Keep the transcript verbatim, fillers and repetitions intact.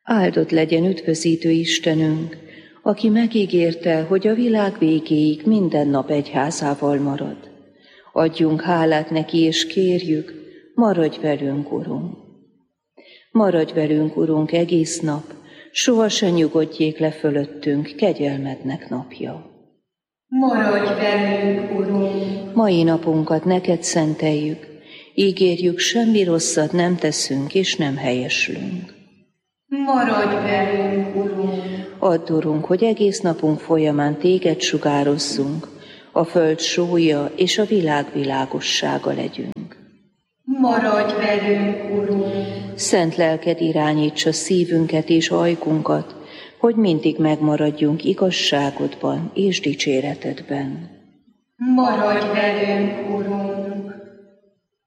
Áldott legyen üdvözítő Istenünk, aki megígérte, hogy a világ végéig minden nap egyházával marad. Adjunk hálát neki, és kérjük, maradj velünk, Urunk. Maradj velünk, Urunk, egész nap, sohasem nyugodjék le fölöttünk kegyelmednek napja. Maradj velünk, Urunk! Mai napunkat neked szenteljük, ígérjük, semmi rosszat nem teszünk és nem helyeslünk. Maradj velünk, Urunk! Add, Urunk, hogy egész napunk folyamán téged sugározzunk, a föld sója és a világ világossága legyünk. Maradj velünk, Urunk! Szent lelked irányítsa szívünket és ajkunkat, hogy mindig megmaradjunk igazságodban és dicséretedben. Maradj velünk, Urunk!